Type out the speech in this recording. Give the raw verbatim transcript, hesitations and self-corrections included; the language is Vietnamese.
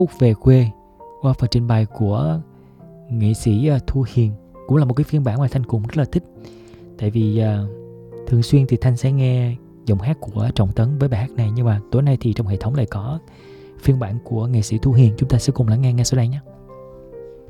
Út về quê qua phần trình bày của nghệ sĩ uh, Thu Hiền, cũng là một cái phiên bản mà Thanh cũng rất là thích. Tại vì uh, thường xuyên thì Thanh sẽ nghe giọng hát của Trọng Tấn với bài hát này, nhưng mà tối nay thì trong hệ thống lại có phiên bản của nghệ sĩ Thu Hiền. Chúng ta sẽ cùng lắng nghe ngay sau đây nhé.